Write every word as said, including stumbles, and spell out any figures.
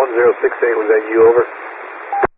one zero six eight, was that you, over?